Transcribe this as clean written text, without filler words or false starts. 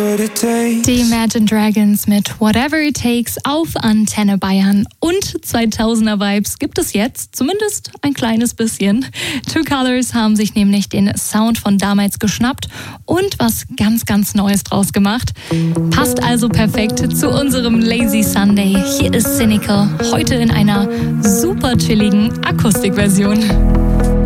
Die Imagine Dragons mit Whatever It Takes auf Antenne Bayern. Und 2000er-Vibes gibt es jetzt, zumindest ein kleines bisschen. Two Colors haben sich nämlich den Sound von damals geschnappt und was ganz, ganz Neues draus gemacht. Passt also perfekt zu unserem Lazy Sunday. Hier ist Cynical, heute in einer super chilligen Akustikversion.